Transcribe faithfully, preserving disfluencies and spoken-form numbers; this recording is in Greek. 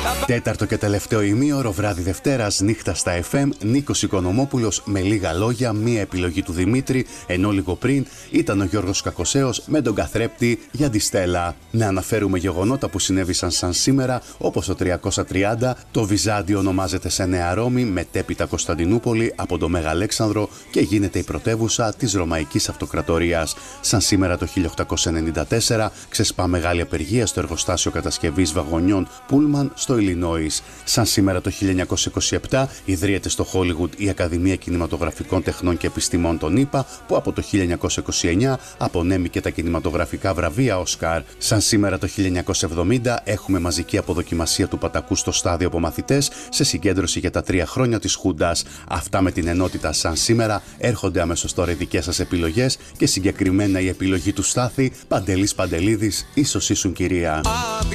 Τέταρτο και τελευταίο ημίωρο, βράδυ Δευτέρας, νύχτα στα εφ εμ, Νίκος Οικονομόπουλος με λίγα λόγια, μία επιλογή του Δημήτρη, ενώ λίγο πριν ήταν ο Γιώργος Κακοσέος με τον καθρέπτη για τη Στέλλα. Να αναφέρουμε γεγονότα που συνέβησαν σαν σήμερα, όπως το τριακόσια τριάντα, το Βυζάντιο ονομάζεται σε Νέα Ρώμη, μετέπειτα Κωνσταντινούπολη από το Μέγα Αλέξανδρο και γίνεται η πρωτεύουσα της Ρωμαϊκής Αυτοκρατορίας. Σαν σήμερα το χίλια οκτακόσια ενενήντα τέσσερα ξεσπά μεγάλη απεργία στο εργοστάσιο κατασκευής βαγονιών Πούλμαν στο Ιλινόης. Σαν σήμερα το χίλια εννιακόσια είκοσι επτά ιδρύεται στο Χόλιγουντ η Ακαδημία Κινηματογραφικών Τεχνών και Επιστημών των ΗΠΑ, που από το χίλια εννιακόσια είκοσι εννιά απονέμει και τα κινηματογραφικά βραβεία Όσκαρ. Σαν σήμερα το χίλια εννιακόσια εβδομήντα έχουμε μαζική αποδοκιμασία του πατακού στο στάδιο από μαθητές σε συγκέντρωση για τα τρία χρόνια της Χούντας. Αυτά με την ενότητα σαν σήμερα. Έρχονται αμέσως τώρα οι δικές σας επιλογές και συγκεκριμένα η επιλογή του Στάθη. Παντελής Παντελίδης, ίσως ήσουν κυρία.